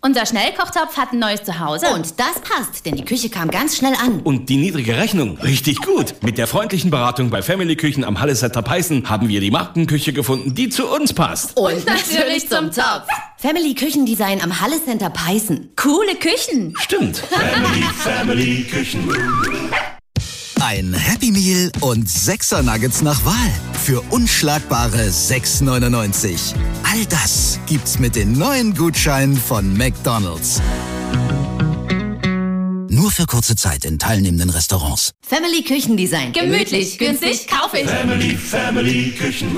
Unser Schnellkochtopf hat ein neues Zuhause. Und das passt, denn die Küche kam ganz schnell an. Und die niedrige Rechnung, richtig gut. Mit der freundlichen Beratung bei Family Küchen am Hallesetter Peißen haben wir die Markenküche gefunden, die zu uns passt. Und natürlich zum Topf. Family Küchendesign am Hallecenter Peißen. Coole Küchen. Stimmt. Family Küchen. Ein Happy Meal und 6er Nuggets nach Wahl für unschlagbare 6,99. All das gibt's mit den neuen Gutscheinen von McDonald's. Nur für kurze Zeit in teilnehmenden Restaurants. Family Küchendesign. Gemütlich, günstig, kaufe ich. Family Küchen.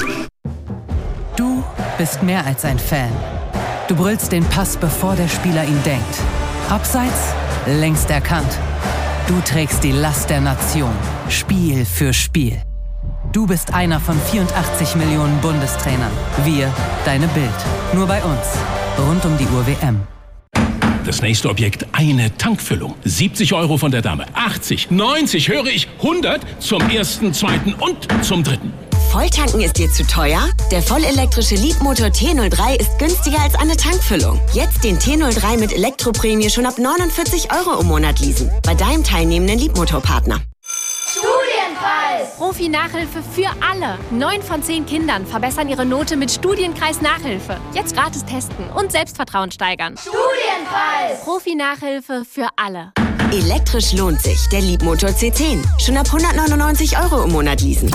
Du bist mehr als ein Fan. Du brüllst den Pass, bevor der Spieler ihn denkt. Abseits, längst erkannt. Du trägst die Last der Nation, Spiel für Spiel. Du bist einer von 84 Millionen Bundestrainern. Wir, deine Bild. Nur bei uns. Rund um die Uhr WM. Das nächste Objekt, eine Tankfüllung. 70 € von der Dame. 80, 90, höre ich, 100 zum ersten, zweiten und zum dritten. Volltanken ist dir zu teuer? Der vollelektrische Leapmotor T03 ist günstiger als eine Tankfüllung. Jetzt den T03 mit Elektroprämie schon ab 49 € im Monat leasen. Bei deinem teilnehmenden Leapmotor-Partner. Studienpreis! Profi-Nachhilfe für alle. 9 von 10 Kindern verbessern ihre Note mit Studienkreis-Nachhilfe. Jetzt gratis testen und Selbstvertrauen steigern. Studienpreis! Profi-Nachhilfe für alle. Elektrisch lohnt sich. Der Leapmotor C10. Schon ab 199 € im Monat leasen.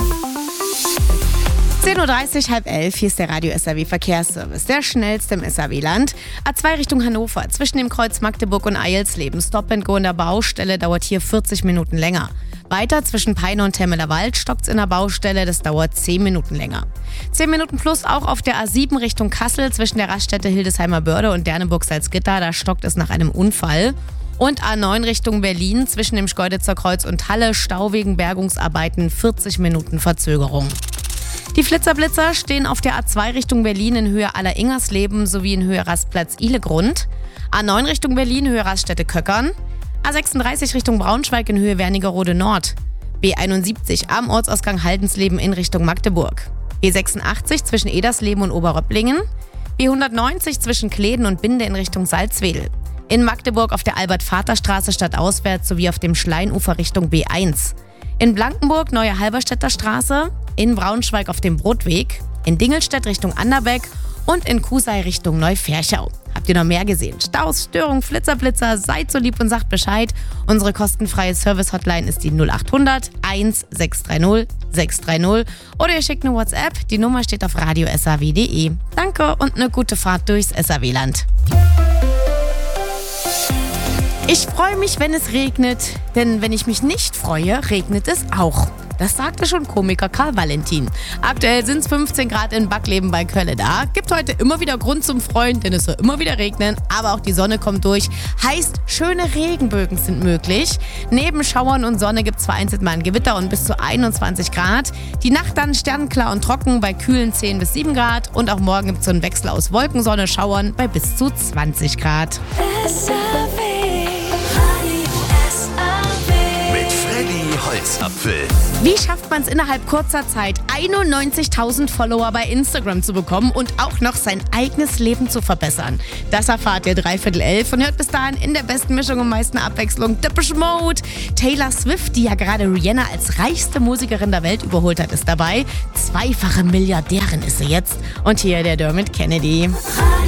10.30 Uhr, 10:30, hier ist der Radio SAW Verkehrsservice, der schnellste im SAW-Land. A2 Richtung Hannover, zwischen dem Kreuz Magdeburg und Eilsleben. Stop and Go in der Baustelle dauert hier 40 Minuten länger. Weiter zwischen Peine und Temmeler Wald stockt's in der Baustelle, das dauert 10 Minuten länger. 10 Minuten plus auch auf der A7 Richtung Kassel, zwischen der Raststätte Hildesheimer Börde und Derneburg-Salzgitter, da stockt es nach einem Unfall. Und A9 Richtung Berlin, zwischen dem Schkeuditzer Kreuz und Halle, Stau wegen Bergungsarbeiten, 40 Minuten Verzögerung. Die Flitzer-Blitzer stehen auf der A2 Richtung Berlin in Höhe Aller-Ingersleben sowie in Höhe Rastplatz Ihlegrund. A9 Richtung Berlin, Höhe Raststätte Köckern. A36 Richtung Braunschweig in Höhe Wernigerode Nord. B71 am Ortsausgang Haldensleben in Richtung Magdeburg. B86 zwischen Edersleben und Oberröpplingen. B190 zwischen Kleden und Binde in Richtung Salzwedel. In Magdeburg auf der Albert-Vater-Straße stadtauswärts sowie auf dem Schleinufer Richtung B1. In Blankenburg Neue Halberstädter Straße, in Braunschweig auf dem Brotweg, in Dingelstedt Richtung Anderbeck und in Kusei Richtung Neuferchau. Habt ihr noch mehr gesehen? Staus, Störungen, Flitzer, seid so lieb und sagt Bescheid. Unsere kostenfreie Service-Hotline ist die 0800 1630 630 oder ihr schickt eine WhatsApp. Die Nummer steht auf radiosaw.de. Danke und eine gute Fahrt durchs SAW-Land. Ich freue mich, wenn es regnet, denn wenn ich mich nicht freue, regnet es auch. Das sagte schon Komiker Karl Valentin. Aktuell sind es 15 Grad in Backleben bei Kölle da. Gibt heute immer wieder Grund zum Freuen, denn es soll immer wieder regnen. Aber auch die Sonne kommt durch. Heißt, schöne Regenbögen sind möglich. Neben Schauern und Sonne gibt es vereinzelt mal ein Gewitter und bis zu 21 Grad. Die Nacht dann sternklar und trocken bei kühlen 10 bis 7 Grad. Und auch morgen gibt es so einen Wechsel aus Wolken, Sonne, Schauern bei bis zu 20 Grad. Holzapfel. Wie schafft man es innerhalb kurzer Zeit, 91.000 Follower bei Instagram zu bekommen und auch noch sein eigenes Leben zu verbessern? Das erfahrt ihr 10:45 und hört bis dahin in der besten Mischung und meisten Abwechslung Depeche Mode. Taylor Swift, die ja gerade Rihanna als reichste Musikerin der Welt überholt hat, ist dabei. 2-fache Milliardärin ist sie jetzt. Und hier der Dermot Kennedy.